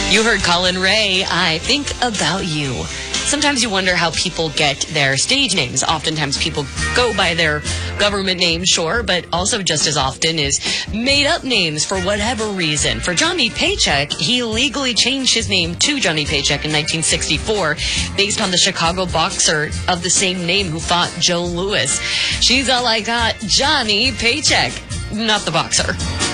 You heard Colin Ray, I Think About You. Sometimes you wonder how people get their stage names. Oftentimes people go by their government name, sure, but also just as often is made-up names for whatever reason. For Johnny Paycheck, he legally changed his name to Johnny Paycheck in 1964 based on the Chicago boxer of the same name who fought Joe Louis. She's all I got, Johnny Paycheck, not the boxer.